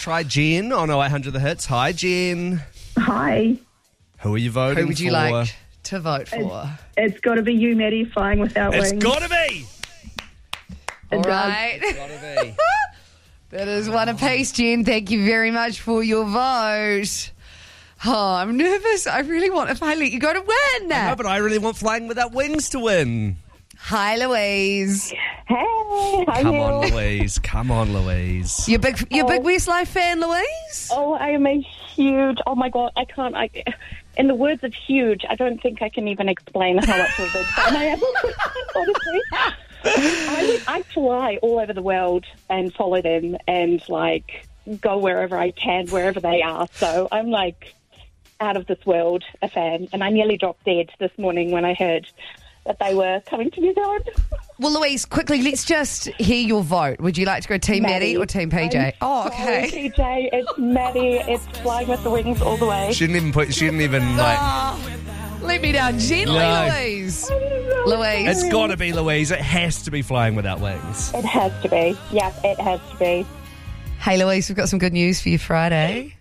try Jen on 0800 The Hits. Hi, Jen. Hi. Who are you voting for? Who would you like to vote for? It's got to be you, Maddie, flying without wings. It's got to be. All right. Got to be. That is one apiece, Jen. Thank you very much for your vote. Oh, I'm nervous. I really want, if I let you go, to win. No, but I really want Flying Without Wings to win. Hi, Louise. Hey, how Come you? on, Louise. Come on, Louise. You're big Westlife fan, Louise? Oh, I am a huge. Oh my God, I can't. In the words of huge, I don't think I can even explain how much of a big fan I am. Honestly, I fly all over the world and follow them and go wherever I can, wherever they are. So I'm out of this world a fan, and I nearly dropped dead this morning when I heard that they were coming to New Zealand. Well, Louise, quickly, let's just hear your vote. Would you like to go Team Maddie or Team PJ? Oh, okay. PJ, it's Maddie. It's Flying with the Wings all the way. She didn't even let me down gently, No. Louise. Louise. It's got to be Louise. It has to be Flying Without Wings. It has to be. Yeah, it has to be. Hey, Louise, we've got some good news for you Friday.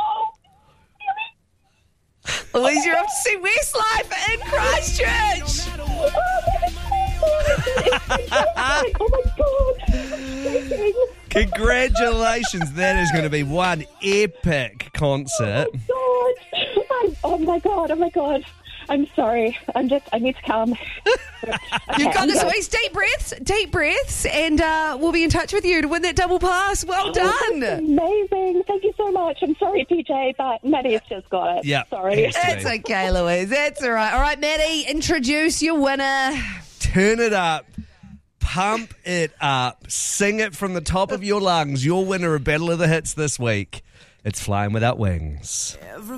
Louise, you're off to see Westlife in Christchurch. Oh my God. Congratulations. That is going to be one epic concert. Oh my God. I'm sorry. I need to calm. You've got this, Louise. Deep breaths, and we'll be in touch with you to win that double pass. Well done. Amazing. Thank you so much. I'm sorry, PJ, but Maddie's just got it. Yeah. Sorry. It's okay, Louise. That's all right. All right, Maddie, introduce your winner. Turn it up. Pump it up. Sing it from the top of your lungs. Your winner of Battle of the Hits this week. It's Flying Without Wings.